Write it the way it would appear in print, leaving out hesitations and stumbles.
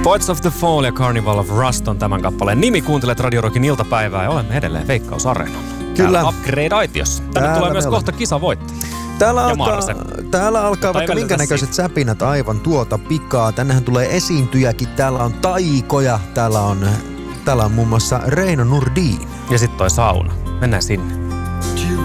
Poets of the Fall ja Carnival of Rust on tämän kappaleen nimi. Kuuntelet Radio Rockin iltapäivää ja olemme edelleen Veikkaus Areenalla. Kyllä. Upgrade-aitiossa. Tänne tulee myös kohta kisavoitto. Täällä alkaa vaikka minkä näköiset säpinät aivan tuota pikaa. Tännehän tulee esiintyjäkin. Täällä on taikoja. Täällä on muun muassa Reino Nurdin. Ja sitten toi sauna. Mennään sinne.